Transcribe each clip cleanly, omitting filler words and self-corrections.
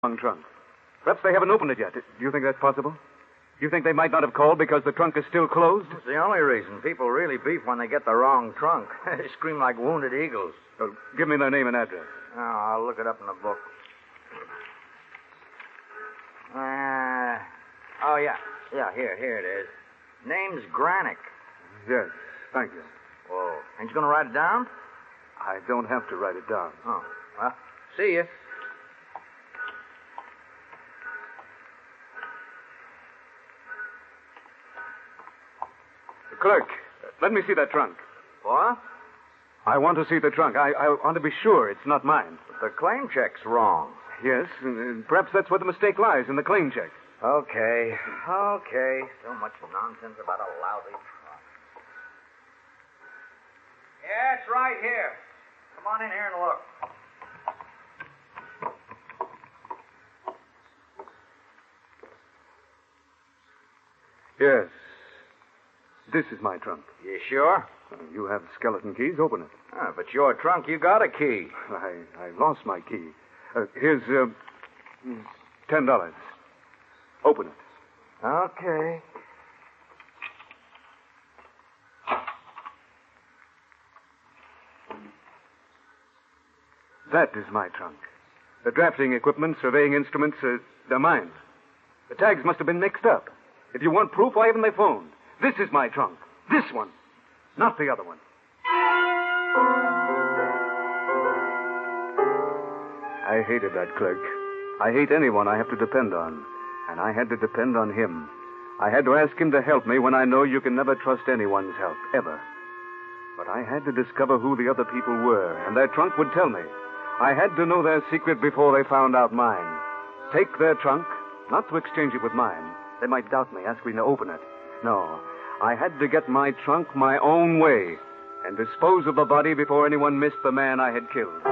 wrong trunk. Perhaps they haven't opened it yet. Do you think that's possible? Do you think they might not have called because the trunk is still closed? It's the only reason. People really beef when they get the wrong trunk. They scream like wounded eagles. Well, give me their name and address. Oh, I'll look it up in the book. Yeah, here it is. Name's Granick. Yes, thank you. Whoa. Ain't you going to write it down? I don't have to write it down. Oh, well, see you. Clerk, let me see that trunk. What? I want to see the trunk. I want to be sure it's not mine. But the claim check's wrong. Yes, perhaps that's where the mistake lies, in the claim check. Okay. So much nonsense about a lousy trunk. Yeah, it's right here. Come on in here and look. Yes. This is my trunk. You sure? You have skeleton keys. Open it. Ah, if it's your trunk, you got a key. I lost my key. Here's $10. Open it. Okay. That is my trunk. The drafting equipment, surveying instruments, they're mine. The tags must have been mixed up. If you want proof, why haven't they phoned? This is my trunk. This one. Not the other one. I hated that clerk. I hate anyone I have to depend on. And I had to depend on him. I had to ask him to help me when I know you can never trust anyone's help, ever. But I had to discover who the other people were, and their trunk would tell me. I had to know their secret before they found out mine. Take their trunk, not to exchange it with mine. They might doubt me, ask me to open it. No, I had to get my trunk my own way and dispose of the body before anyone missed the man I had killed.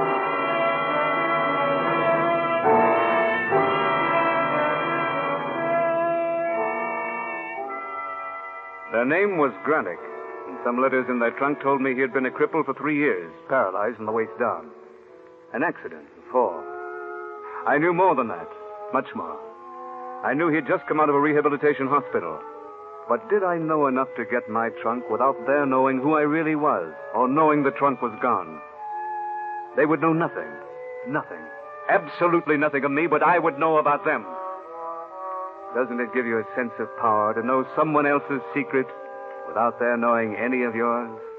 Their name was Granick, and some letters in their trunk told me he had been a cripple for 3 years, paralyzed from the waist down. An accident, a fall. I knew more than that, much more. I knew he'd just come out of a rehabilitation hospital. But did I know enough to get my trunk without their knowing who I really was, or knowing the trunk was gone? They would know nothing, absolutely nothing of me, but I would know about them. Doesn't it give you a sense of power to know someone else's secret without their knowing any of yours?